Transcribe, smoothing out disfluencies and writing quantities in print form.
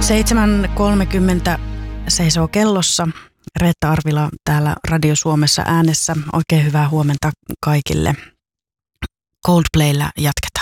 7.30 seisoo kellossa. Reetta Arvila täällä Radio Suomessa äänessä. Oikein hyvää huomenta kaikille. Coldplaylla jatketaan.